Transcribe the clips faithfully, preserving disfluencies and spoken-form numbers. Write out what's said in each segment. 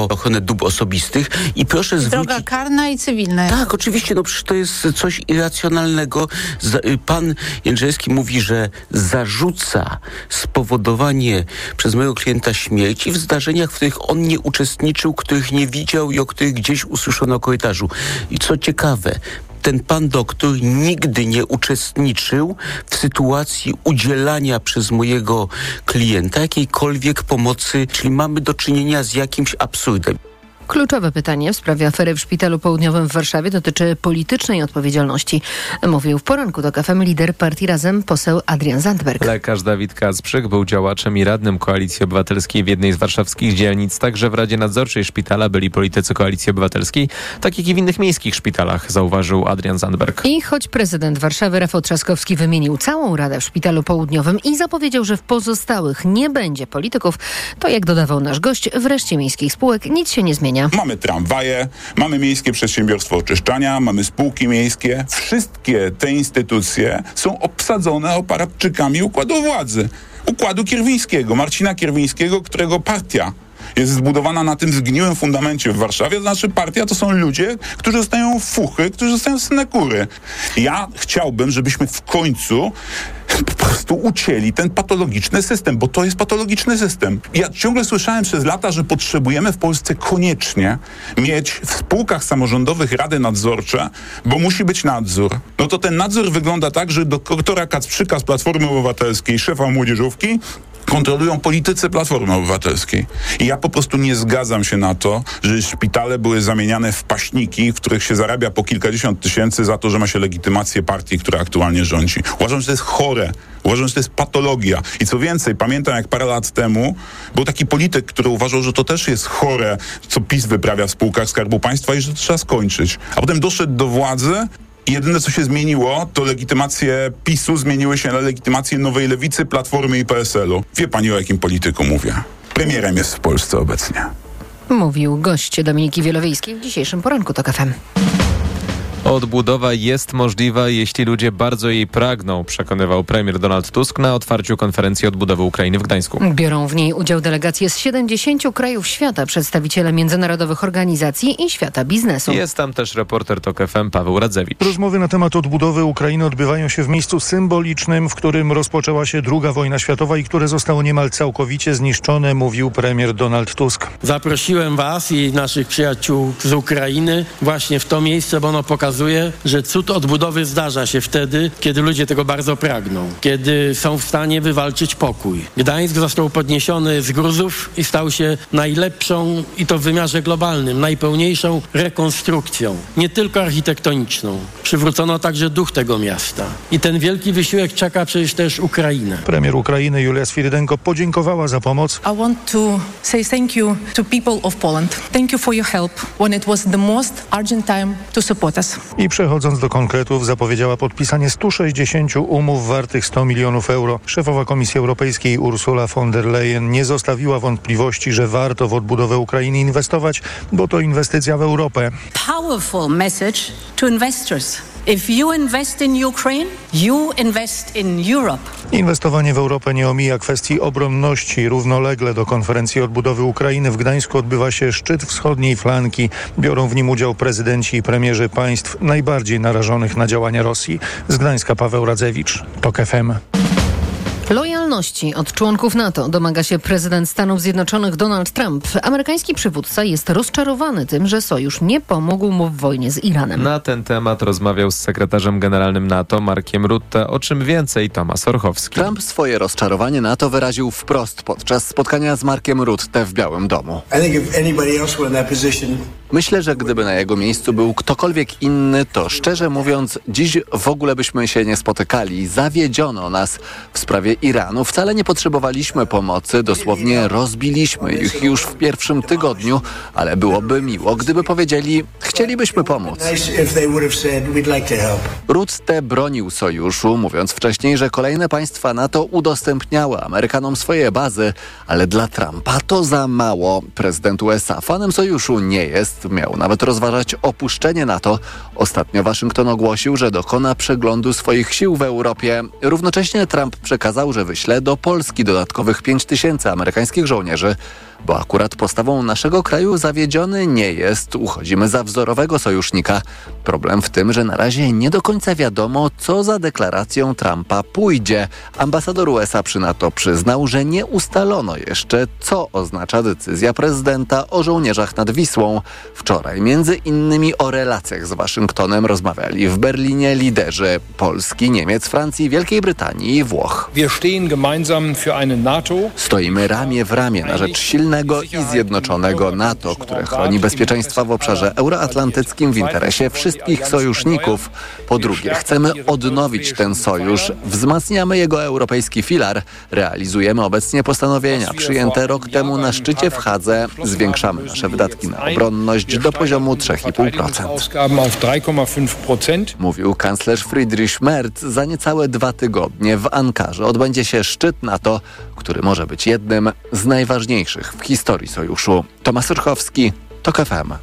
o ochronę dóbr osobistych i proszę zwrócić... Droga karna i cywilna. Tak, oczywiście, no przecież to jest coś irracjonalnego. Pan Jędrzejewski mówi, że zarzuca spowodowanie przez mojego klienta śmierci w zdarzeniach, w których on nie uczestniczył, których nie widział i o których gdzieś usłyszono na korytarzu. I co ciekawe, ten pan doktor nigdy nie uczestniczył w sytuacji udzielania przez mojego klienta jakiejkolwiek pomocy, czyli mamy do czynienia z jakimś absurdem. Kluczowe pytanie w sprawie afery w Szpitalu Południowym w Warszawie dotyczy politycznej odpowiedzialności. Mówił w poranku do K F M lider partii Razem poseł Adrian Zandberg. Lekarz Dawid Kacprzyk był działaczem i radnym Koalicji Obywatelskiej w jednej z warszawskich dzielnic. Także w Radzie Nadzorczej szpitala byli politycy Koalicji Obywatelskiej, tak jak i w innych miejskich szpitalach, zauważył Adrian Zandberg. I choć prezydent Warszawy Rafał Trzaskowski wymienił całą Radę w Szpitalu Południowym i zapowiedział, że w pozostałych nie będzie polityków, to jak dodawał nasz gość, w reszcie miejskich spółek nic się nie zmienia. Mamy tramwaje, mamy miejskie przedsiębiorstwo oczyszczania, mamy spółki miejskie. Wszystkie te instytucje są obsadzone aparatczykami układu władzy. Układu Kierwińskiego, Marcina Kierwińskiego, którego partia jest zbudowana na tym zgniłym fundamencie w Warszawie. To znaczy partia to są ludzie, którzy dostają fuchy, którzy dostają synekury. Ja chciałbym, żebyśmy w końcu po prostu ucięli ten patologiczny system, bo to jest patologiczny system. Ja ciągle słyszałem przez lata, że potrzebujemy w Polsce koniecznie mieć w spółkach samorządowych rady nadzorcze, bo musi być nadzór. No to ten nadzór wygląda tak, że doktora Kacprzyka z Platformy Obywatelskiej, szefa młodzieżówki, kontrolują politycy Platformy Obywatelskiej. I ja po prostu nie zgadzam się na to, że szpitale były zamieniane w paśniki, w których się zarabia po kilkadziesiąt tysięcy za to, że ma się legitymację partii, która aktualnie rządzi. Uważam, że to jest chore. Uważam, że to jest patologia. I co więcej, pamiętam jak parę lat temu był taki polityk, który uważał, że to też jest chore, co PiS wyprawia w spółkach Skarbu Państwa i że to trzeba skończyć. A potem doszedł do władzy i jedyne, co się zmieniło, to legitymacje PiSu zmieniły się na legitymację Nowej Lewicy, Platformy i P S L u. Wie pani, o jakim polityku mówię? Premierem jest w Polsce obecnie. Mówił gość Dominiki Wielowiejskiej w dzisiejszym poranku TOK F M. Odbudowa jest możliwa, jeśli ludzie bardzo jej pragną, przekonywał premier Donald Tusk na otwarciu konferencji odbudowy Ukrainy w Gdańsku. Biorą w niej udział delegacje z siedemdziesięciu krajów świata, przedstawiciele międzynarodowych organizacji i świata biznesu. Jest tam też reporter TOK F M Paweł Radzewicz. Rozmowy na temat odbudowy Ukrainy odbywają się w miejscu symbolicznym, w którym rozpoczęła się druga wojna światowa i które zostało niemal całkowicie zniszczone, mówił premier Donald Tusk. Zaprosiłem was i naszych przyjaciół z Ukrainy właśnie w to miejsce, bo ono pokazuje, że cud odbudowy zdarza się wtedy, kiedy ludzie tego bardzo pragną, kiedy są w stanie wywalczyć pokój. Gdańsk został podniesiony z gruzów i stał się najlepszą, i to w wymiarze globalnym, najpełniejszą rekonstrukcją, nie tylko architektoniczną. Przywrócono także duch tego miasta. I ten wielki wysiłek czeka przecież też Ukrainę. Premier Ukrainy Julia Swirydenko podziękowała za pomoc. I want to say thank you to people of Poland. Thank you for your help when it was the most urgent time to support us. I przechodząc do konkretów, zapowiedziała podpisanie stu sześćdziesięciu umów wartych sto milionów euro. Szefowa Komisji Europejskiej Ursula von der Leyen nie zostawiła wątpliwości, że warto w odbudowę Ukrainy inwestować, bo to inwestycja w Europę. Powerful message to investors. If you invest in Ukraine, you invest in Europe. Inwestowanie w Europę nie omija kwestii obronności. Równolegle do konferencji odbudowy Ukrainy w Gdańsku odbywa się szczyt wschodniej flanki. Biorą w nim udział prezydenci i premierzy państw najbardziej narażonych na działania Rosji. Z Gdańska Paweł Radzewicz, TOK F M. Lojalności od członków NATO domaga się prezydent Stanów Zjednoczonych Donald Trump. Amerykański przywódca jest rozczarowany tym, że sojusz nie pomógł mu w wojnie z Iranem. Na ten temat rozmawiał z sekretarzem generalnym NATO Markiem Rutte. O czym więcej Tomasz Orchowski. Trump swoje rozczarowanie NATO wyraził wprost podczas spotkania z Markiem Rutte w Białym Domu. Myślę, że gdyby na jego miejscu był ktokolwiek inny, to szczerze mówiąc, dziś w ogóle byśmy się nie spotykali. Zawiedziono nas w sprawie Iranu. Wcale nie potrzebowaliśmy pomocy, dosłownie rozbiliśmy ich już w pierwszym tygodniu, ale byłoby miło, gdyby powiedzieli, chcielibyśmy pomóc. Rutte bronił sojuszu, mówiąc wcześniej, że kolejne państwa NATO udostępniały Amerykanom swoje bazy, ale dla Trumpa to za mało. Prezydent U S A fanem sojuszu nie jest, Tusk miał nawet rozważać opuszczenie NATO. Ostatnio Waszyngton ogłosił, że dokona przeglądu swoich sił w Europie. Równocześnie Trump przekazał, że wyśle do Polski dodatkowych pięć tysięcy amerykańskich żołnierzy, bo akurat postawą naszego kraju zawiedziony nie jest. Uchodzimy za wzorowego sojusznika. Problem w tym, że na razie nie do końca wiadomo, co za deklaracją Trumpa pójdzie. Ambasador U S A przy NATO przyznał, że nie ustalono jeszcze, co oznacza decyzja prezydenta o żołnierzach nad Wisłą. Wczoraj między innymi o relacjach z Waszyngtonem rozmawiali w Berlinie liderzy Polski, Niemiec, Francji, Wielkiej Brytanii i Włoch. Stoimy ramię w ramię na rzecz silnego i zjednoczonego NATO, które chroni bezpieczeństwa w obszarze euroatlantyckim w interesie wszystkich sojuszników. Po drugie, chcemy odnowić ten sojusz, wzmacniamy jego europejski filar, realizujemy obecnie postanowienia przyjęte rok temu na szczycie w Hadze, zwiększamy nasze wydatki na obronność do poziomu trzy i pół procent. Mówił kanclerz Friedrich Merz. Za niecałe dwa tygodnie w Ankarze odbędzie się szczyt NATO, który może być jednym z najważniejszych w historii sojuszu. Tomasz Surchowski, TOK F M.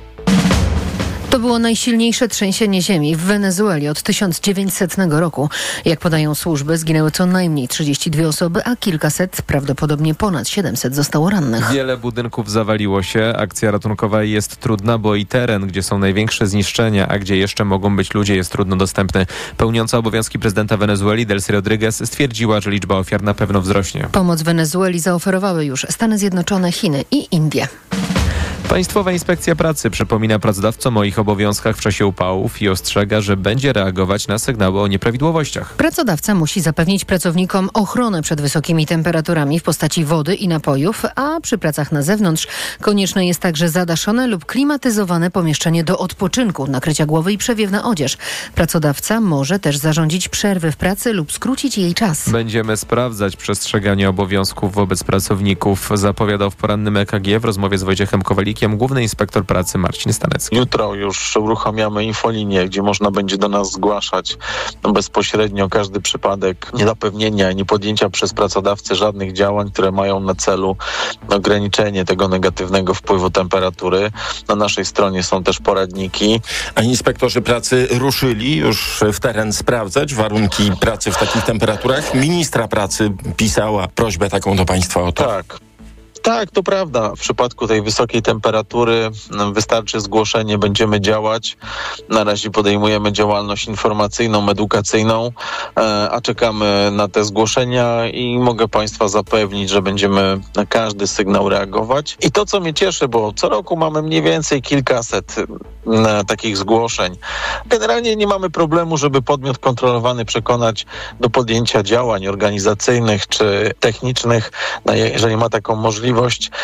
To było najsilniejsze trzęsienie ziemi w Wenezueli od tysiąc dziewięćsetnego roku. Jak podają służby, zginęły co najmniej trzydzieści dwie osoby, a kilkaset, prawdopodobnie ponad siedemset zostało rannych. Wiele budynków zawaliło się. Akcja ratunkowa jest trudna, bo i teren, gdzie są największe zniszczenia, a gdzie jeszcze mogą być ludzie, jest trudno dostępny. Pełniąca obowiązki prezydenta Wenezueli Delcy Rodriguez stwierdziła, że liczba ofiar na pewno wzrośnie. Pomoc Wenezueli zaoferowały już Stany Zjednoczone, Chiny i Indie. Państwowa Inspekcja Pracy przypomina pracodawcom o ich obowiązkach w czasie upałów i ostrzega, że będzie reagować na sygnały o nieprawidłowościach. Pracodawca musi zapewnić pracownikom ochronę przed wysokimi temperaturami w postaci wody i napojów, a przy pracach na zewnątrz konieczne jest także zadaszone lub klimatyzowane pomieszczenie do odpoczynku, nakrycia głowy i przewiewna odzież. Pracodawca może też zarządzić przerwy w pracy lub skrócić jej czas. Będziemy sprawdzać przestrzeganie obowiązków wobec pracowników, zapowiadał w porannym E K G w rozmowie z Wojciechem Kowalikiem główny inspektor pracy Marcin Stanecki. Jutro już uruchamiamy infolinię, gdzie można będzie do nas zgłaszać bezpośrednio każdy przypadek niezapewnienia i niepodjęcia przez pracodawcę żadnych działań, które mają na celu ograniczenie tego negatywnego wpływu temperatury. Na naszej stronie są też poradniki. A inspektorzy pracy ruszyli już w teren sprawdzać warunki pracy w takich temperaturach. Ministra pracy pisała prośbę taką do państwa o to. Tak. Tak, to prawda. W przypadku tej wysokiej temperatury wystarczy zgłoszenie, będziemy działać. Na razie podejmujemy działalność informacyjną, edukacyjną, a czekamy na te zgłoszenia i mogę Państwa zapewnić, że będziemy na każdy sygnał reagować. I to, co mnie cieszy, bo co roku mamy mniej więcej kilkaset takich zgłoszeń. Generalnie nie mamy problemu, żeby podmiot kontrolowany przekonać do podjęcia działań organizacyjnych czy technicznych, jeżeli ma taką możliwość,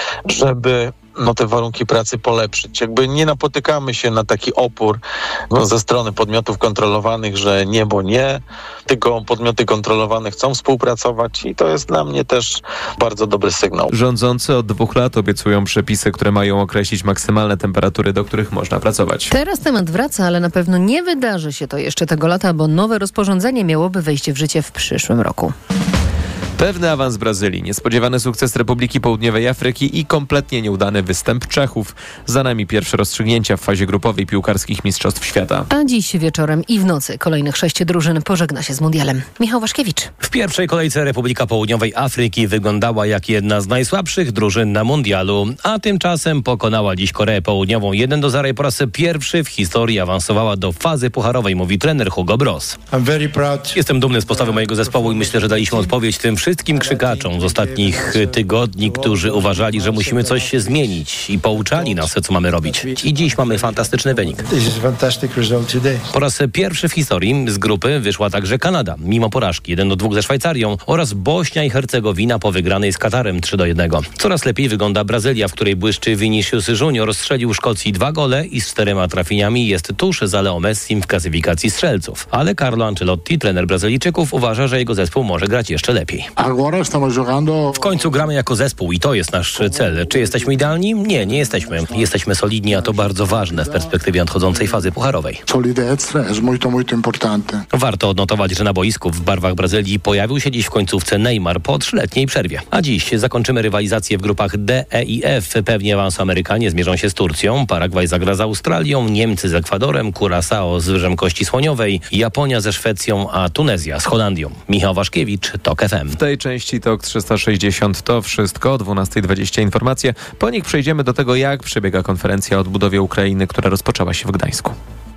żeby no, te warunki pracy polepszyć. Jakby nie napotykamy się na taki opór no, ze strony podmiotów kontrolowanych, że nie, bo nie, tylko podmioty kontrolowane chcą współpracować i to jest dla mnie też bardzo dobry sygnał. Rządzący od dwóch lat obiecują przepisy, które mają określić maksymalne temperatury, do których można pracować. Teraz temat wraca, ale na pewno nie wydarzy się to jeszcze tego lata, bo nowe rozporządzenie miałoby wejść w życie w przyszłym roku. Pewny awans Brazylii, niespodziewany sukces Republiki Południowej Afryki i kompletnie nieudany występ Czechów. Za nami pierwsze rozstrzygnięcia w fazie grupowej piłkarskich Mistrzostw Świata. A dziś wieczorem i w nocy kolejnych sześć drużyn pożegna się z mundialem. Michał Waszkiewicz. W pierwszej kolejce Republika Południowej Afryki wyglądała jak jedna z najsłabszych drużyn na mundialu, a tymczasem pokonała dziś Koreę Południową jeden do zera i po raz pierwszy w historii awansowała do fazy pucharowej, mówi trener Hugo Bross. Jestem dumny z postawy mojego zespołu i myślę, że daliśmy odpowiedź tym wszystkim krzykaczom z ostatnich tygodni, którzy uważali, że musimy coś się zmienić i pouczali nas, co mamy robić. I dziś mamy fantastyczny wynik. Po raz pierwszy w historii z grupy wyszła także Kanada, mimo porażki jeden do dwóch ze Szwajcarią, oraz Bośnia i Hercegowina po wygranej z Katarem trzy do jednego. Coraz lepiej wygląda Brazylia, w której błyszczy Vinicius Junior, strzelił Szkocji dwa gole i z czterema trafieniami jest tuż za Leo Messim w klasyfikacji strzelców. Ale Carlo Ancelotti, trener Brazylijczyków, uważa, że jego zespół może grać jeszcze lepiej. W końcu gramy jako zespół i to jest nasz cel. Czy jesteśmy idealni? Nie, nie jesteśmy. Jesteśmy solidni, a to bardzo ważne w perspektywie nadchodzącej fazy pucharowej. Warto odnotować, że na boisku w barwach Brazylii pojawił się dziś w końcówce Neymar po trzyletniej przerwie. A dziś zakończymy rywalizację w grupach D, E i F. Pewnie awans Amerykanie zmierzą się z Turcją, Paragwaj zagra z Australią, Niemcy z Ekwadorem, Curaçao z Wyżem Kości Słoniowej, Japonia ze Szwecją, a Tunezja z Holandią. Michał Waszkiewicz, TOK F M. W tej części TOK trzysta sześćdziesiąt to wszystko. O dwunasta dwadzieścia informacje. Po nich przejdziemy do tego, jak przebiega konferencja o odbudowie Ukrainy, która rozpoczęła się w Gdańsku.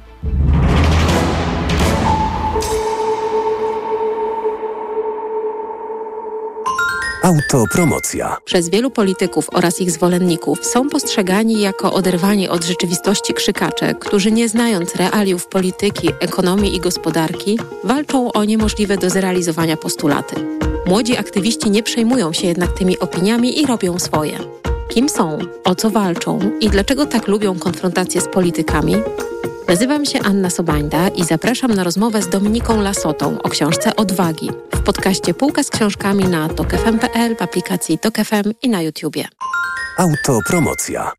Autopromocja. Przez wielu polityków oraz ich zwolenników są postrzegani jako oderwani od rzeczywistości krzykacze, którzy nie znając realiów polityki, ekonomii i gospodarki, walczą o niemożliwe do zrealizowania postulaty. Młodzi aktywiści nie przejmują się jednak tymi opiniami i robią swoje. Kim są, o co walczą i dlaczego tak lubią konfrontację z politykami? Nazywam się Anna Sobańda i zapraszam na rozmowę z Dominiką Lasotą o książce Odwagi w podcaście Półka z książkami na tok f m kropka p l, w aplikacji Tok F M i na YouTubie. Autopromocja.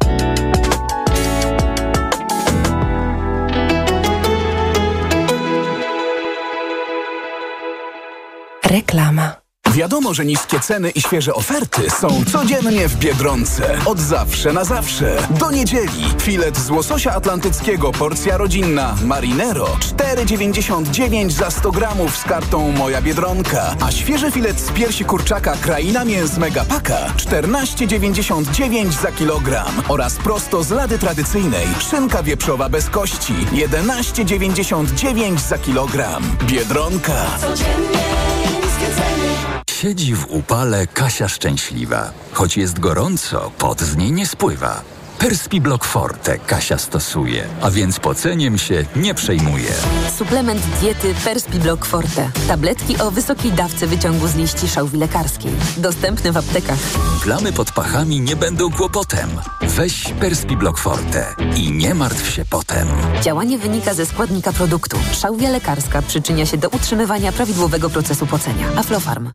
Reklama. Wiadomo, że niskie ceny i świeże oferty są codziennie w Biedronce. Od zawsze na zawsze. Do niedzieli. Filet z łososia atlantyckiego, porcja rodzinna Marinero cztery dziewięćdziesiąt dziewięć za sto gramów z kartą Moja Biedronka. A świeży filet z piersi kurczaka Kraina Mięs Megapaka czternaście dziewięćdziesiąt dziewięć za kilogram. Oraz prosto z lady tradycyjnej szynka wieprzowa bez kości jedenaście dziewięćdziesiąt dziewięć za kilogram. Biedronka. Codziennie niskie ceny. Siedzi w upale Kasia szczęśliwa. Choć jest gorąco, pot z niej nie spływa. Perspiblock Forte Kasia stosuje, a więc poceniem się nie przejmuje. Suplement diety Perspiblock Forte. Tabletki o wysokiej dawce wyciągu z liści szałwi lekarskiej. Dostępne w aptekach. Plamy pod pachami nie będą kłopotem. Weź Perspiblock Forte i nie martw się potem. Działanie wynika ze składnika produktu. Szałwia lekarska przyczynia się do utrzymywania prawidłowego procesu pocenia. Aflofarm.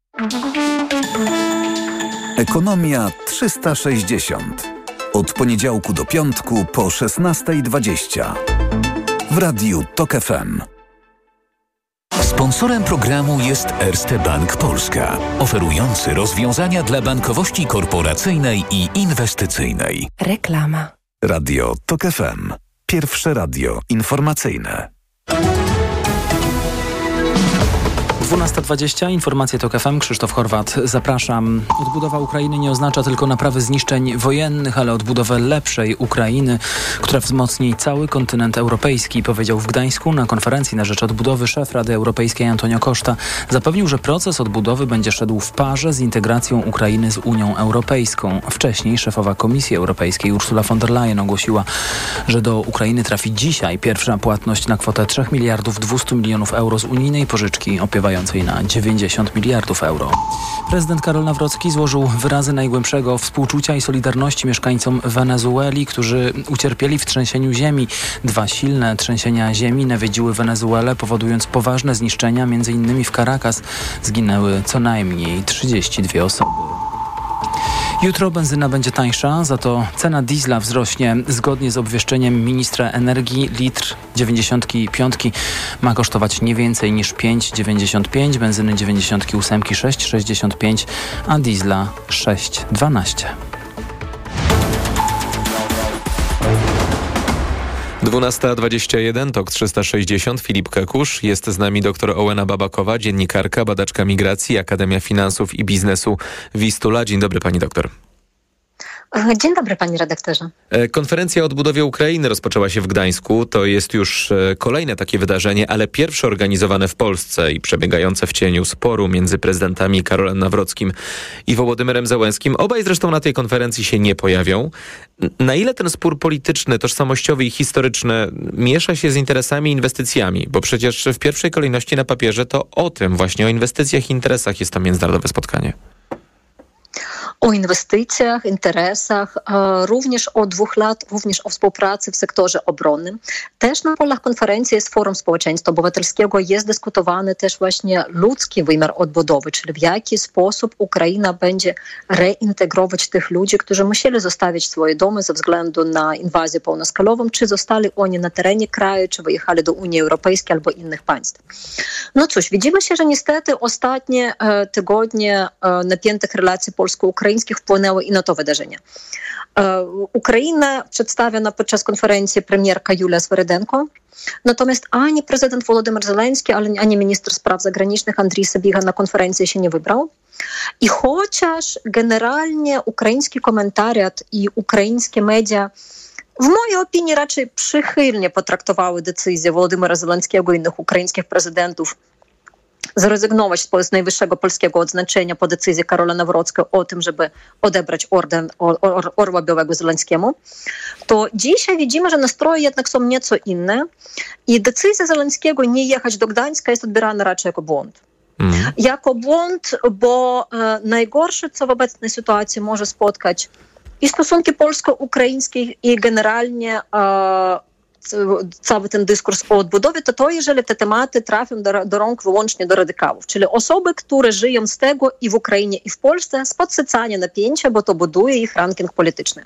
Ekonomia trzysta sześćdziesiąt. Od poniedziałku do piątku po szesnasta dwadzieścia. W radiu Tok F M. Sponsorem programu jest Erste Bank Polska, oferujący rozwiązania dla bankowości korporacyjnej i inwestycyjnej. Reklama. Radio Tok F M. Pierwsze radio informacyjne. dwunasta dwadzieścia, informacje TOK F M, Krzysztof Horwat, zapraszam. Odbudowa Ukrainy nie oznacza tylko naprawy zniszczeń wojennych, ale odbudowę lepszej Ukrainy, która wzmocni cały kontynent europejski, powiedział w Gdańsku na konferencji na rzecz odbudowy szef Rady Europejskiej Antonio Costa. Zapewnił, że proces odbudowy będzie szedł w parze z integracją Ukrainy z Unią Europejską. Wcześniej szefowa Komisji Europejskiej Ursula von der Leyen ogłosiła, że do Ukrainy trafi dzisiaj pierwsza płatność na kwotę trzy miliardów dwieście milionów euro z unijnej pożyczki opiewającej na dziewięćdziesiąt miliardów euro. Prezydent Karol Nawrocki złożył wyrazy najgłębszego współczucia i solidarności mieszkańcom Wenezueli, którzy ucierpieli w trzęsieniu ziemi. Dwa silne trzęsienia ziemi nawiedziły Wenezuelę, powodując poważne zniszczenia, między innymi w Caracas zginęły co najmniej trzydzieści dwie osoby. Jutro benzyna będzie tańsza, za to cena diesla wzrośnie. Zgodnie z obwieszczeniem ministra energii litr dziewięćdziesiąt pięć ma kosztować nie więcej niż pięć dziewięćdziesiąt pięć, benzyny dziewięćdziesiąt osiem sześć sześćdziesiąt pięć, a diesla sześć dwanaście. dwunasta dwadzieścia jeden, TOK trzysta sześćdziesiąt, Filip Kekusz. Jest z nami dr Ołena Babakowa, dziennikarka, badaczka migracji, Akademia Finansów i Biznesu Wistula. Dzień dobry pani doktor. Dzień dobry panie redaktorze. Konferencja o odbudowie Ukrainy rozpoczęła się w Gdańsku. To jest już kolejne takie wydarzenie, ale pierwsze organizowane w Polsce i przebiegające w cieniu sporu między prezydentami Karolem Nawrockim i Wołodymyrem Zełenskim. Obaj zresztą na tej konferencji się nie pojawią. Na ile ten spór polityczny, tożsamościowy i historyczny miesza się z interesami i inwestycjami? Bo przecież w pierwszej kolejności na papierze to o tym właśnie, o inwestycjach i interesach jest to międzynarodowe spotkanie. o inwestycjach, interesach, również od dwóch lat, również o współpracy w sektorze obronnym. Też na polach konferencji jest Forum Społeczeństwa Obywatelskiego, jest dyskutowany też właśnie ludzki wymiar odbudowy, czyli w jaki sposób Ukraina będzie reintegrować tych ludzi, którzy musieli zostawić swoje domy ze względu na inwazję pełnoskalową, czy zostali oni na terenie kraju, czy wyjechali do Unii Europejskiej albo innych państw. No cóż, widzimy się, że niestety ostatnie e, tygodnie e, napiętych relacji polsko-ukraińskich wpłynęły i na to wydarzenie. E, Ukrainę przedstawiona podczas konferencji premierka Julia Swerydenko, natomiast ani prezydent Wolodymyr Zelenski, ani minister spraw zagranicznych Andrii Sabiga na konferencji się nie wybrał. I chociaż generalnie ukraiński komentariat i ukraińskie media w mojej opinii raczej przychylnie potraktowały decyzję Wolodymyra Zelenskiego i innych ukraińskich prezydentów zrezygnować z najwyższego polskiego odznaczenia po decyzji Karola Nawrockiego o tym, żeby odebrać orden Orła Białego Zelenskiemu, to dzisiaj widzimy, że nastroje jednak są nieco inne i decyzja Zelenskiego nie jechać do Gdańska jest odbierana raczej jako błąd. Mm. Jako błąd, bo e, najgorsze, co w obecnej sytuacji może spotkać i stosunki polsko-ukraińskie i generalnie e, cały ten dyskurs o odbudowie, to to, jeżeli te tematy trafią do, do rąk wyłącznie do radykałów, czyli osoby, które żyją z tego i w Ukrainie, i w Polsce, z podsycania napięcia, bo to buduje ich ranking polityczny.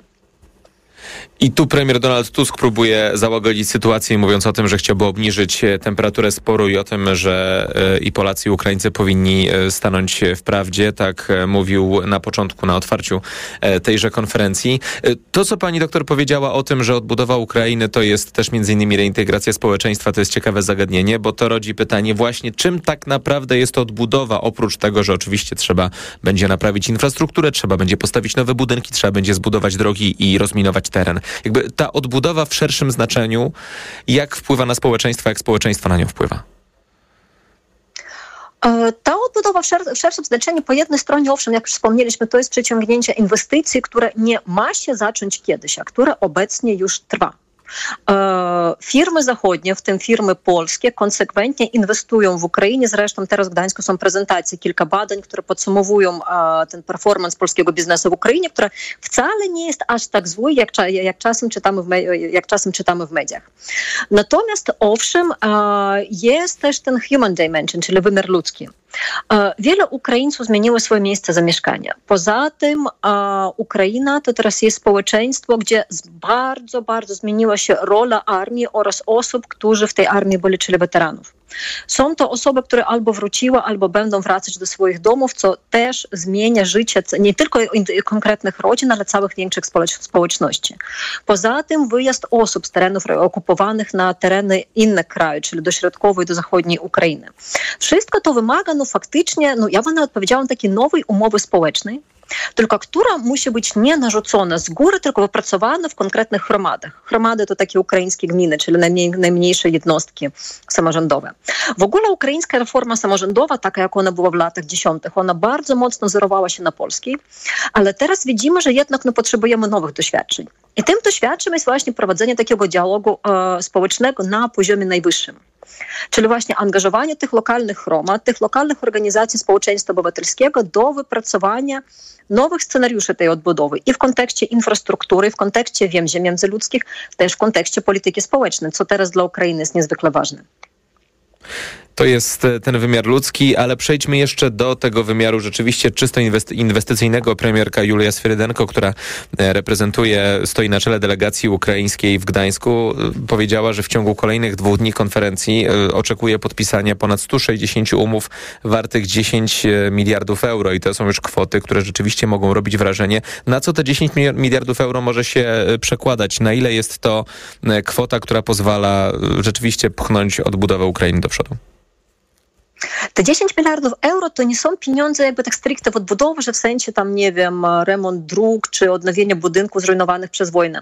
I tu premier Donald Tusk próbuje załagodzić sytuację, mówiąc o tym, że chciałby obniżyć temperaturę sporu i o tym, że i Polacy, i Ukraińcy powinni stanąć w prawdzie. Tak mówił na początku, na otwarciu tejże konferencji. To, co pani doktor powiedziała o tym, że odbudowa Ukrainy to jest też między innymi reintegracja społeczeństwa, to jest ciekawe zagadnienie, bo to rodzi pytanie właśnie, czym tak naprawdę jest odbudowa, oprócz tego, że oczywiście trzeba będzie naprawić infrastrukturę, trzeba będzie postawić nowe budynki, trzeba będzie zbudować drogi i rozminować teren. Jakby ta odbudowa w szerszym znaczeniu, jak wpływa na społeczeństwo, jak społeczeństwo na nią wpływa? Ta odbudowa w, szer- w szerszym znaczeniu po jednej stronie, owszem, jak już wspomnieliśmy, to jest przyciągnięcie inwestycji, które nie ma się zacząć kiedyś, a które obecnie już trwa. Firmy zachodnie, w tym firmy polskie, konsekwentnie inwestują w Ukrainie. Zresztą teraz w Gdańsku są prezentacje, kilka badań, które podsumowują ten performance polskiego biznesu w Ukrainie, który wcale nie jest aż tak zły, jak, jak, czasem, czytamy w me- jak czasem czytamy w mediach. Natomiast owszem, jest też ten human dimension, czyli wymiar ludzki. Wiele Ukraińców zmieniło swoje miejsce zamieszkania. Poza tym Ukraina to teraz jest społeczeństwo, gdzie bardzo, bardzo zmieniła się rola armii oraz osób, którzy w tej armii byli, czyli weteranów. Są to osoby, które albo wróciły, albo będą wracać do swoich domów, co też zmienia życie nie tylko konkretnych rodzin, ale całych większych społeczności. Poza tym wyjazd osób z terenów okupowanych na tereny innych krajów, czyli do środkowej i do zachodniej Ukrainy. Wszystko to wymaga no faktycznie, no ja bym nawet powiedziała, takiej nowej umowy społecznej, tylko która musi być nie narzucona z góry, tylko wypracowana w konkretnych gromadach. Gromady to takie ukraińskie gminy, czyli najmniej, najmniejsze jednostki samorządowe. W ogóle ukraińska reforma samorządowa, taka jak ona była w latach dziesiątych, ona bardzo mocno zerowała się na polskiej, ale teraz widzimy, że jednak no, potrzebujemy nowych doświadczeń. I tym doświadczeniem jest właśnie prowadzenie takiego dialogu e, społecznego na poziomie najwyższym. Czyli właśnie angażowanie tych lokalnych gromad, tych lokalnych organizacji społeczeństwa obywatelskiego do wypracowania nowych scenariuszy tej odbudowy i w kontekście infrastruktury, w kontekście więzi międzyludzkich, też w kontekście polityki społecznej, co teraz dla Ukrainy jest niezwykle ważne. To jest ten wymiar ludzki, ale przejdźmy jeszcze do tego wymiaru rzeczywiście czysto inwestycyjnego. Premierka Julia Swerydenko, która reprezentuje, stoi na czele delegacji ukraińskiej w Gdańsku, powiedziała, że w ciągu kolejnych dwóch dni konferencji oczekuje podpisania ponad stu sześćdziesięciu umów wartych dziesięć miliardów euro i to są już kwoty, które rzeczywiście mogą robić wrażenie. Na co te dziesięć miliardów euro może się przekładać? Na ile jest to kwota, która pozwala rzeczywiście pchnąć odbudowę Ukrainy do przodu? Te dziesięć miliardów euro to nie są pieniądze jakby tak stricte w odbudowie, że w sensie tam, nie wiem, remont dróg czy odnowienie budynków zrujnowanych przez wojnę.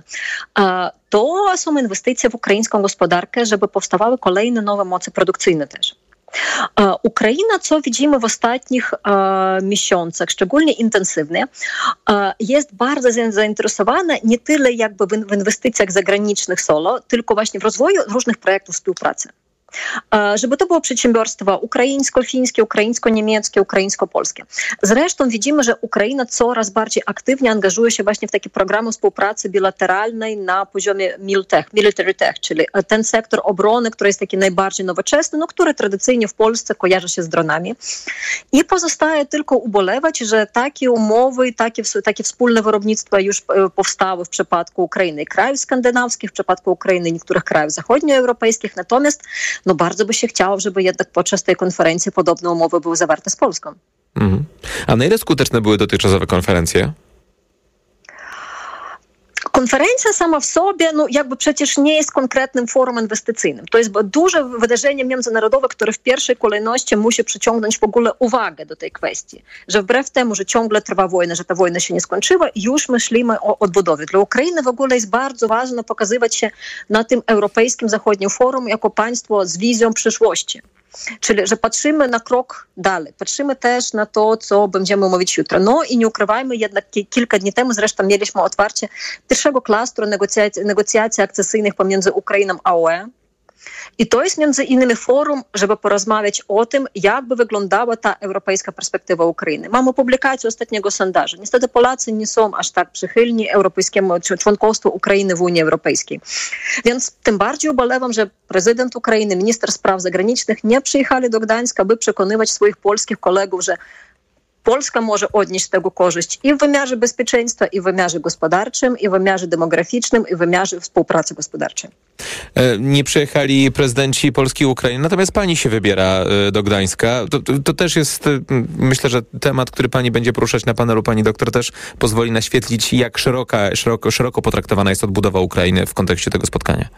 To są inwestycje w ukraińską gospodarkę, żeby powstawały kolejne nowe moce produkcyjne też. Ukraina, co widzimy w ostatnich e, miesiącach, szczególnie intensywnie, e, jest bardzo zainteresowana nie tyle jakby w, w inwestycjach zagranicznych solo, tylko właśnie w rozwoju różnych projektów współpracy. żeby to było przedsiębiorstwo ukraińsko-fińskie, ukraińsko-niemieckie, ukraińsko-polskie. Zresztą widzimy, że Ukraina coraz bardziej aktywnie angażuje się właśnie w takie programy współpracy bilateralnej na poziomie Miltech, Military Tech, czyli ten sektor obrony, który jest taki najbardziej nowoczesny, no, który tradycyjnie w Polsce kojarzy się z dronami. I pozostaje tylko ubolewać, że takie umowy, takie, takie wspólne wyrobnictwa już powstały w przypadku Ukrainy i krajów skandynawskich, w przypadku Ukrainy i niektórych krajów zachodnioeuropejskich. Natomiast no, bardzo by się chciało, żeby jednak podczas tej konferencji podobne umowy były zawarte z Polską. Mhm. A na ile skuteczne były dotychczasowe konferencje? Konferencja sama w sobie, no jakby przecież nie jest konkretnym forum inwestycyjnym. To jest duże wydarzenie międzynarodowe, które w pierwszej kolejności musi przyciągnąć w ogóle uwagę do tej kwestii. Że wbrew temu, że ciągle trwa wojna, że ta wojna się nie skończyła, już myślimy o odbudowie. Dla Ukrainy w ogóle jest bardzo ważne pokazywać się na tym europejskim zachodnim forum jako państwo z wizją przyszłości. Czyli, że patrzymy na krok dalej, patrzymy też na to, co będziemy mówić jutro. No i nie ukrywajmy, jednak kilka dni temu zresztą mieliśmy otwarcie pierwszego klastru negocjacji, negocjacji akcesyjnych pomiędzy Ukrainą a U E. I to jest między innymi forum, żeby porozmawiać o tym, jak by wyglądała ta europejska perspektywa Ukrainy. Mamy publikację ostatniego sondażu. Niestety Polacy nie są aż tak przychylni europejskiemu członkostwu Ukrainy w Unii Europejskiej. Więc tym bardziej ubolewam, że prezydent Ukrainy, minister spraw zagranicznych nie przyjechali do Gdańska, by przekonywać swoich polskich kolegów, że Polska może odnieść z tego korzyść i w wymiarze bezpieczeństwa, i w wymiarze gospodarczym, i w wymiarze demograficznym, i w wymiarze współpracy gospodarczej. Nie przyjechali prezydenci Polski i Ukrainy, natomiast pani się wybiera do Gdańska. To, to, to też jest, myślę, że temat, który pani będzie poruszać na panelu, pani doktor, też pozwoli naświetlić, jak szeroka, szeroko, szeroko potraktowana jest odbudowa Ukrainy w kontekście tego spotkania.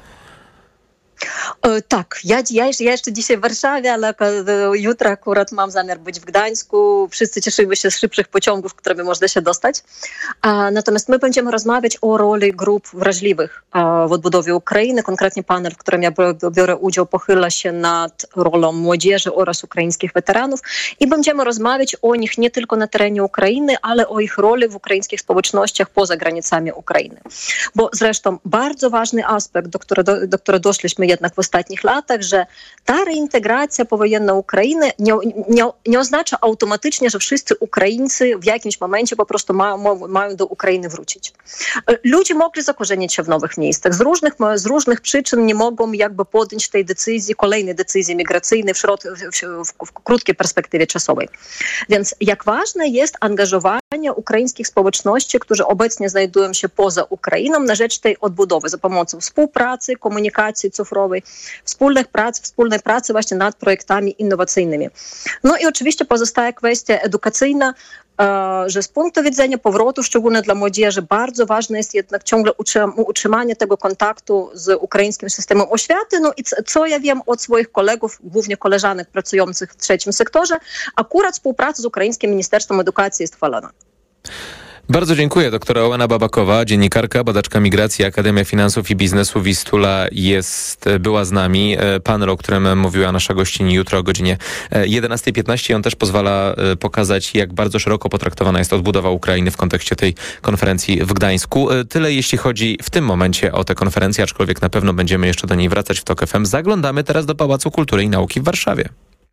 Tak, ja, ja, ja jeszcze dzisiaj w Warszawie, ale jutro akurat mam zamiar być w Gdańsku. Wszyscy cieszymy się z szybszych pociągów, którymi można się dostać. Natomiast my będziemy rozmawiać o roli grup wrażliwych w odbudowie Ukrainy. Konkretnie panel, w którym ja biorę udział, pochyla się nad rolą młodzieży oraz ukraińskich weteranów i będziemy rozmawiać o nich nie tylko na terenie Ukrainy, ale o ich roli w ukraińskich społecznościach poza granicami Ukrainy. Bo zresztą bardzo ważny aspekt, do którego, do którego doszliśmy jednak w ostatnich latach, że ta reintegracja powojenna Ukrainy nie, nie, nie oznacza automatycznie, że wszyscy Ukraińcy w jakimś momencie po prostu mają, mają do Ukrainy wrócić. Ludzie mogli zakorzenić się w nowych miejscach. Z różnych, z różnych przyczyn nie mogą jakby podjąć tej decyzji, kolejnej decyzji migracyjnej w, środ, w, w, w krótkiej perspektywie czasowej. Więc jak ważne jest angażowanie ukraińskich społeczności, którzy obecnie znajdują się poza Ukrainą na rzecz tej odbudowy za pomocą współpracy, komunikacji cyfrowej, wspólnych prac, wspólnej pracy właśnie nad projektami innowacyjnymi. No i oczywiście pozostaje kwestia edukacyjna, że z punktu widzenia powrotu, szczególnie dla młodzieży, bardzo ważne jest jednak ciągle utrzymanie tego kontaktu z ukraińskim systemem oświaty. No i co ja wiem od swoich kolegów, głównie koleżanek pracujących w trzecim sektorze, akurat współpraca z ukraińskim Ministerstwem Edukacji jest chwalona. Bardzo dziękuję. Doktora Ołena Babakowa, dziennikarka, badaczka migracji, Akademia Finansów i Biznesu Wistula jest, była z nami. Panel, o którym mówiła nasza gościni jutro o godzinie jedenasta piętnaście. On też pozwala pokazać, jak bardzo szeroko potraktowana jest odbudowa Ukrainy w kontekście tej konferencji w Gdańsku. Tyle jeśli chodzi w tym momencie o tę konferencję, aczkolwiek na pewno będziemy jeszcze do niej wracać w TOK F M. Zaglądamy teraz do Pałacu Kultury i Nauki w Warszawie.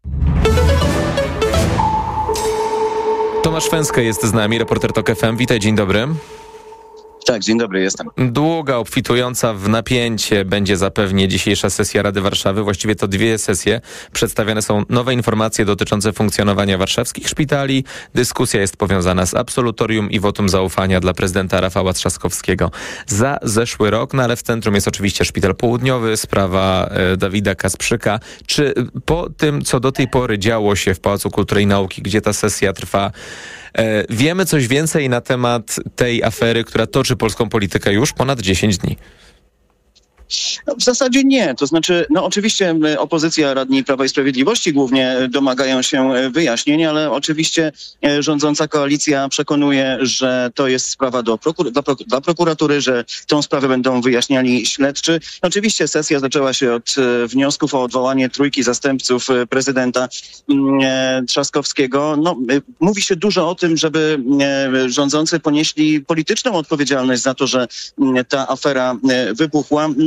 Tomasz Fęska jest z nami, reporter TOK F M. Witaj, dzień dobry. Tak, dzień dobry, jestem. Długa, obfitująca w napięcie będzie zapewnie dzisiejsza sesja Rady Warszawy. Właściwie to dwie sesje. Przedstawiane są nowe informacje dotyczące funkcjonowania warszawskich szpitali. Dyskusja jest powiązana z absolutorium i wotum zaufania dla prezydenta Rafała Trzaskowskiego za zeszły rok. No ale w centrum jest oczywiście Szpital Południowy, sprawa e, Dawida Kasprzyka. Czy po tym, co do tej pory działo się w Pałacu Kultury i Nauki, gdzie ta sesja trwa, wiemy coś więcej na temat tej afery, która toczy polską politykę już ponad dziesięć dni? No, w zasadzie nie. To znaczy, no oczywiście opozycja, radni Prawa i Sprawiedliwości głównie domagają się wyjaśnień, ale oczywiście rządząca koalicja przekonuje, że to jest sprawa do prokur- dla, pro- dla prokuratury, że tą sprawę będą wyjaśniali śledczy. Oczywiście sesja zaczęła się od wniosków o odwołanie trójki zastępców prezydenta e, Trzaskowskiego. No, mówi się dużo o tym, żeby e, rządzący ponieśli polityczną odpowiedzialność za to, że ta afera wybuchła.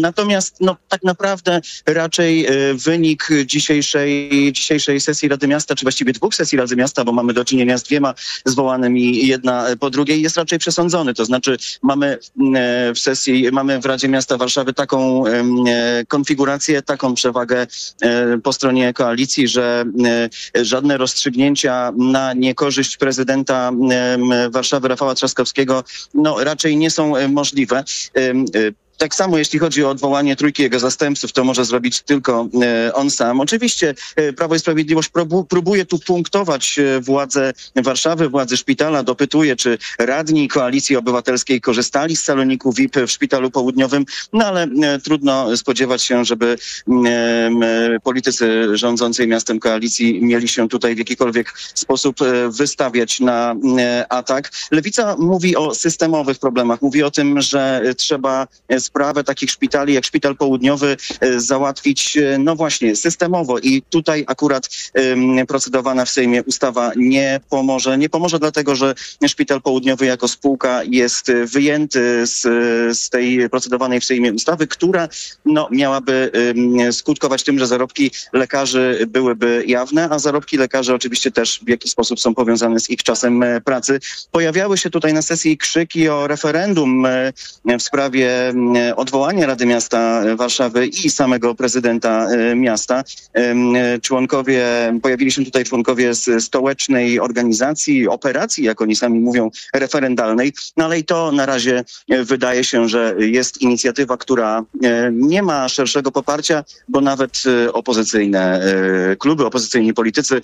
Natomiast no, tak naprawdę raczej wynik dzisiejszej, dzisiejszej sesji Rady Miasta, czy właściwie dwóch sesji Rady Miasta, bo mamy do czynienia z dwiema zwołanymi jedna po drugiej, jest raczej przesądzony. To znaczy mamy w sesji, mamy w Radzie Miasta Warszawy taką konfigurację, taką przewagę po stronie koalicji, że żadne rozstrzygnięcia na niekorzyść prezydenta Warszawy Rafała Trzaskowskiego no, raczej nie są możliwe. Tak samo jeśli chodzi o odwołanie trójki jego zastępców, to może zrobić tylko e, on sam. Oczywiście e, Prawo i Sprawiedliwość probu, próbuje tu punktować e, władze Warszawy, władze szpitala, dopytuje, czy radni Koalicji Obywatelskiej korzystali z saloniku V I P w Szpitalu Południowym, no ale e, trudno spodziewać się, żeby e, e, politycy rządzącej miastem koalicji mieli się tutaj w jakikolwiek sposób e, wystawiać na e, atak. Lewica mówi o systemowych problemach, mówi o tym, że e, trzeba e, sprawę takich szpitali jak Szpital Południowy e, załatwić, e, no właśnie, systemowo i tutaj akurat e, procedowana w Sejmie ustawa nie pomoże. Nie pomoże dlatego, że Szpital Południowy jako spółka jest wyjęty z, z tej procedowanej w Sejmie ustawy, która no, miałaby e, skutkować tym, że zarobki lekarzy byłyby jawne, a zarobki lekarzy oczywiście też w jakiś sposób są powiązane z ich czasem e, pracy. Pojawiały się tutaj na sesji krzyki o referendum e, w sprawie odwołania Rady Miasta Warszawy i samego prezydenta miasta. Członkowie, pojawili się tutaj członkowie z stołecznej organizacji, operacji, jak oni sami mówią, referendalnej, no ale i to na razie wydaje się, że jest inicjatywa, która nie ma szerszego poparcia, bo nawet opozycyjne kluby, opozycyjni politycy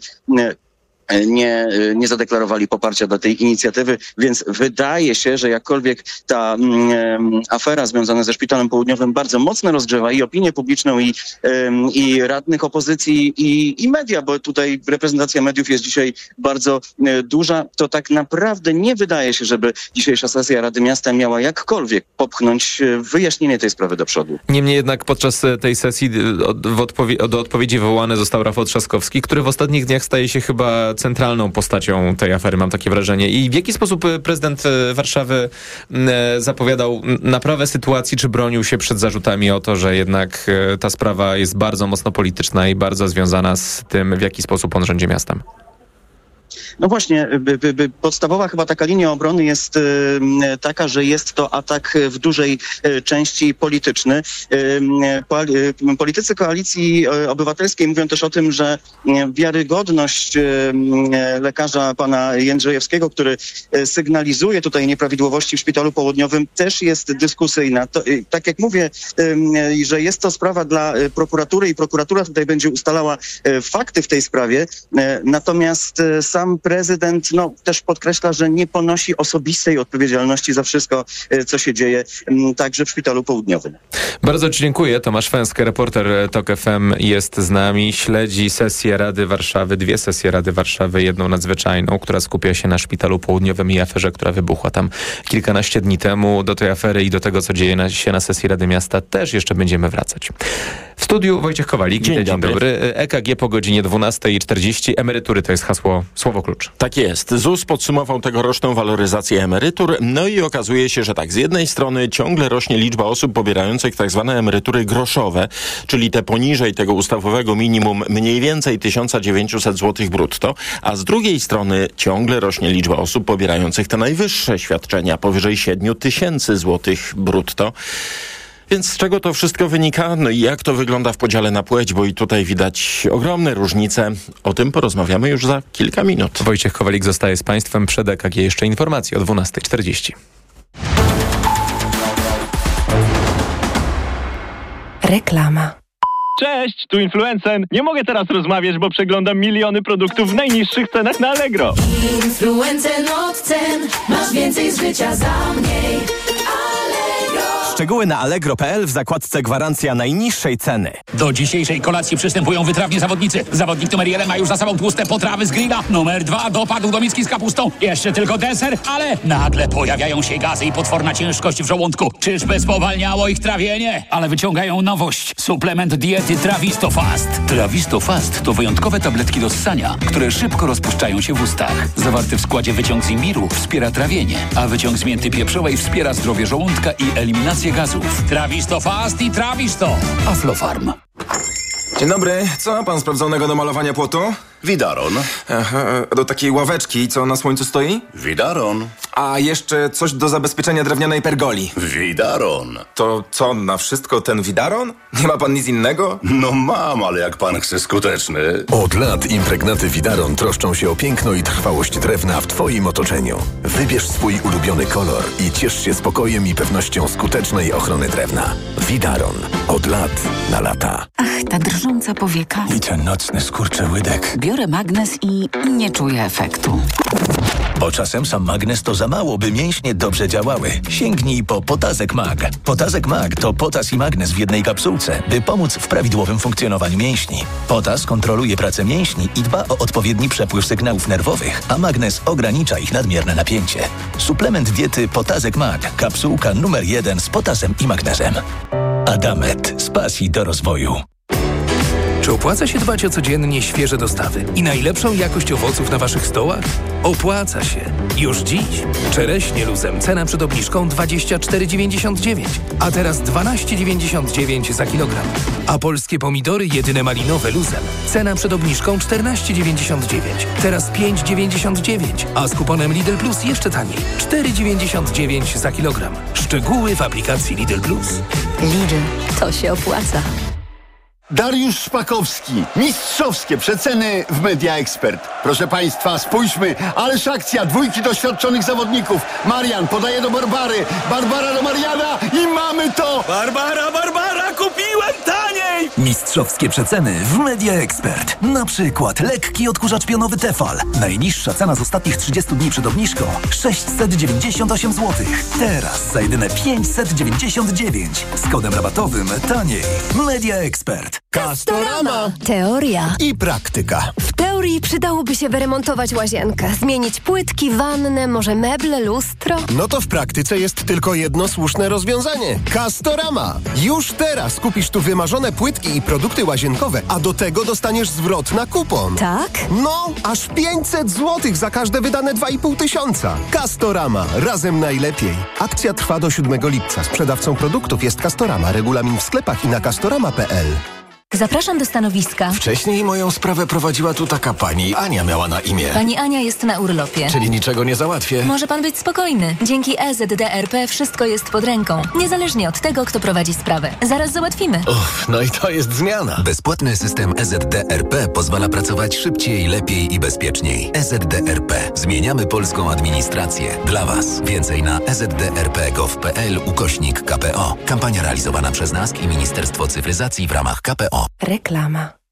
Nie, nie zadeklarowali poparcia dla tej inicjatywy, więc wydaje się, że jakkolwiek ta um, afera związana ze Szpitalem Południowym bardzo mocno rozgrzewa i opinię publiczną, i, um, i radnych opozycji, i, i media, bo tutaj reprezentacja mediów jest dzisiaj bardzo um, duża, to tak naprawdę nie wydaje się, żeby dzisiejsza sesja Rady Miasta miała jakkolwiek popchnąć wyjaśnienie tej sprawy do przodu. Niemniej jednak podczas tej sesji w odpowie- do odpowiedzi wywołany został Rafał Trzaskowski, który w ostatnich dniach staje się chyba centralną postacią tej afery, mam takie wrażenie. I w jaki sposób prezydent Warszawy zapowiadał naprawę sytuacji, czy bronił się przed zarzutami o to, że jednak ta sprawa jest bardzo mocno polityczna i bardzo związana z tym, w jaki sposób on rządzi miastem? No właśnie, by, by, by podstawowa chyba taka linia obrony jest y, taka, że jest to atak w dużej y, części polityczny. Y, pol, y, politycy Koalicji Obywatelskiej mówią też o tym, że y, wiarygodność y, lekarza pana Jędrzejewskiego, który y, sygnalizuje tutaj nieprawidłowości w Szpitalu Południowym, też jest dyskusyjna. To, y, tak jak mówię, y, że jest to sprawa dla y, prokuratury i prokuratura tutaj będzie ustalała y, fakty w tej sprawie, y, natomiast y, sam prezydent no, też podkreśla, że nie ponosi osobistej odpowiedzialności za wszystko, co się dzieje także w Szpitalu Południowym. Bardzo ci dziękuję. Tomasz Fęsk, reporter TOK F M jest z nami. Śledzi sesję Rady Warszawy, dwie sesje Rady Warszawy, jedną nadzwyczajną, która skupia się na Szpitalu Południowym i aferze, która wybuchła tam kilkanaście dni temu. Do tej afery i do tego, co dzieje się na sesji Rady Miasta, też jeszcze będziemy wracać. W studiu Wojciech Kowalik. Dzień, Dzień dobry. dobry. E K G po godzinie dwunastej czterdzieści. Emerytury to jest hasło, słowo klucz. Tak jest. Z U S podsumował tegoroczną waloryzację emerytur. No i okazuje się, że tak, z jednej strony ciągle rośnie liczba osób pobierających tak zwane emerytury groszowe, czyli te poniżej tego ustawowego minimum mniej więcej tysiąc dziewięćset złotych brutto, a z drugiej strony ciągle rośnie liczba osób pobierających te najwyższe świadczenia powyżej siedmiu tysięcy złotych brutto. Więc z czego to wszystko wynika? No i jak to wygląda w podziale na płeć? Bo i tutaj widać ogromne różnice. O tym porozmawiamy już za kilka minut. Wojciech Kowalik zostaje z Państwem. Przed E K G jeszcze informacje o dwunastej czterdzieści. Reklama. Cześć, tu Influencen. Nie mogę teraz rozmawiać, bo przeglądam miliony produktów w najniższych cenach na Allegro. Influencen od cen. Masz więcej z życia za mniej. Szczegóły na allegro kropka p l w zakładce gwarancja najniższej ceny. Do dzisiejszej kolacji przystępują wytrawni zawodnicy. Zawodnik numer jeden ma już za sobą tłuste potrawy z grilla. Numer dwa dopadł do miski z kapustą. Jeszcze tylko deser, ale nagle pojawiają się gazy i potworna ciężkość w żołądku. Czyżby spowalniało ich trawienie? Ale wyciągają nowość. Suplement diety Trawisto Fast. Trawisto Fast to wyjątkowe tabletki do ssania, które szybko rozpuszczają się w ustach. Zawarty w składzie wyciąg z imbiru wspiera trawienie, a wyciąg z mięty pieprzowej wspiera zdrowie żołądka i eliminację redukcję gazów. Trawisto Fast i Trawisto. Aflofarm. Dzień dobry. Co ma pan sprawdzonego do malowania płotu? Widaron. Aha, a do takiej ławeczki, co na słońcu stoi? Widaron. A jeszcze coś do zabezpieczenia drewnianej pergoli. Widaron. To co, na wszystko ten widaron? Nie ma pan nic innego? No mam, ale jak pan chce skuteczny. Od lat impregnaty Widaron troszczą się o piękno i trwałość drewna w twoim otoczeniu. Wybierz swój ulubiony kolor i ciesz się spokojem i pewnością skutecznej ochrony drewna. Widaron. Od lat na lata. Ach, ta drżąca powieka. I ten nocny skurczyłydek. Biorę magnes i nie czuję efektu. Bo czasem sam magnes to za mało, by mięśnie dobrze działały. Sięgnij po Potazek Mag. Potazek Mag to potas i magnes w jednej kapsułce, by pomóc w prawidłowym funkcjonowaniu mięśni. Potas kontroluje pracę mięśni i dba o odpowiedni przepływ sygnałów nerwowych, a magnes ogranicza ich nadmierne napięcie. Suplement diety Potazek Mag. Kapsułka numer jeden z potasem i magnezem. Adamet. Z pasji do rozwoju. Czy opłaca się dbać o codziennie świeże dostawy i najlepszą jakość owoców na waszych stołach? Opłaca się. Już dziś. Czereśnie luzem cena przed obniżką dwadzieścia cztery dziewięćdziesiąt dziewięć, a teraz dwanaście dziewięćdziesiąt dziewięć za kilogram. A polskie pomidory jedyne malinowe luzem cena przed obniżką czternaście dziewięćdziesiąt dziewięć, teraz pięć dziewięćdziesiąt dziewięć, a z kuponem Lidl Plus jeszcze taniej cztery dziewięćdziesiąt dziewięć za kilogram. Szczegóły w aplikacji Lidl Plus. Lidl, to się opłaca. Dariusz Szpakowski. Mistrzowskie przeceny w Media Expert. Proszę Państwa, spójrzmy, ależ akcja dwójki doświadczonych zawodników. Marian podaje do Barbary, Barbara do Mariana i mamy to! Barbara, Barbara, kupiłem taniej! Mistrzowskie przeceny w Media Expert. Na przykład lekki odkurzacz pionowy Tefal. Najniższa cena z ostatnich trzydziestu dni przed obniżką sześćset dziewięćdziesiąt osiem złotych. Teraz za jedyne pięćset dziewięćdziesiąt dziewięć. Z kodem rabatowym taniej. Media Expert. Castorama. Teoria i praktyka. W teorii przydałoby się wyremontować łazienkę, zmienić płytki, wannę, może meble, lustro. No to w praktyce jest tylko jedno słuszne rozwiązanie. Castorama. Już teraz kupisz tu wymarzone płytki i produkty łazienkowe, a do tego dostaniesz zwrot na kupon. Tak? No, aż pięćset złotych za każde wydane dwa i pół tysiąca. Castorama. Razem najlepiej. Akcja trwa do siódmego lipca. Sprzedawcą produktów jest Castorama. Regulamin w sklepach i na castorama kropka p l. Zapraszam do stanowiska. Wcześniej moją sprawę prowadziła tu taka pani. Ania miała na imię. Pani Ania jest na urlopie. Czyli niczego nie załatwię. Może pan być spokojny. Dzięki E Z D R P wszystko jest pod ręką. Niezależnie od tego, kto prowadzi sprawę. Zaraz załatwimy. Uff, no i to jest zmiana. Bezpłatny system E Z D R P pozwala pracować szybciej, lepiej i bezpieczniej. E Z D R P. Zmieniamy polską administrację. Dla Was. Więcej na e z d r p kropka gov kropka p l ukośnik K P O. Kampania realizowana przez N A S K i Ministerstwo Cyfryzacji w ramach K P O. Reklama.